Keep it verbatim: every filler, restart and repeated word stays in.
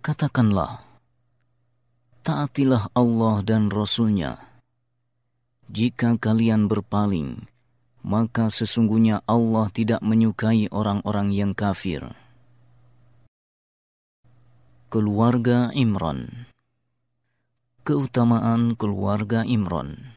Katakanlah, taatilah Allah dan Rasul-Nya. Jika kalian berpaling, maka sesungguhnya Allah tidak menyukai orang-orang yang kafir. Keluarga Imran. Keutamaan keluarga Imran.